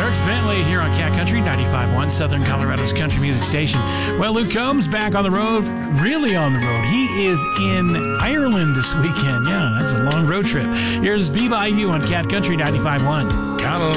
Dierks Bentley here on Cat Country 95.1, Southern Colorado's country music station. Well, Luke Combs back on the road, really on the road. He is in Ireland this weekend. Yeah, that's a long road trip. Here's Be By You on Cat Country 95.1. Come